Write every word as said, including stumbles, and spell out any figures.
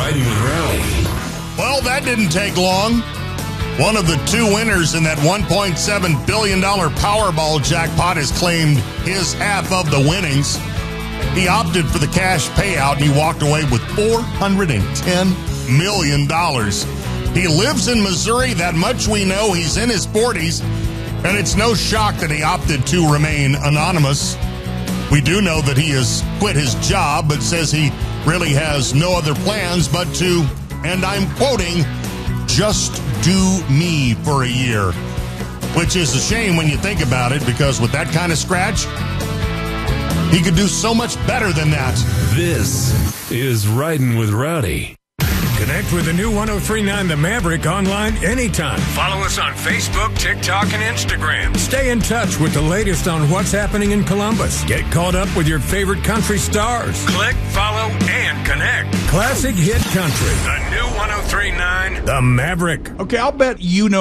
Riding with Rowdy. Well, that didn't take long. One of the two winners in that one point seven billion dollars Powerball jackpot has claimed his half of the winnings. He opted for the cash payout and he walked away with four hundred ten million dollars. He lives in Missouri, that much we know. He's in his forties, and it's no shock that he opted to remain anonymous. We do know that he has quit his job, but says he really has no other plans but to, and I'm quoting, just do me for a year. Which is a shame when you think about it, because with that kind of scratch, he could do so much better than that. This is Riding with Rowdy. Connect with the new one oh three point nine The Maverick online anytime. Follow us on Facebook, TikTok, and Instagram. Stay in touch with the latest on what's happening in Columbus. Get caught up with your favorite country stars. Click, follow, and connect. Classic Hit Country. The new one oh three point nine The Maverick. Okay, I'll bet you know